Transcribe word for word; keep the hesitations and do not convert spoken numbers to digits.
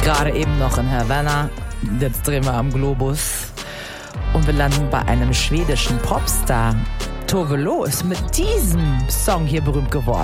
Gerade eben noch in Havanna. Jetzt drehen wir am Globus. Und wir landen bei einem schwedischen Popstar. Tove Lo ist mit diesem Song hier berühmt geworden.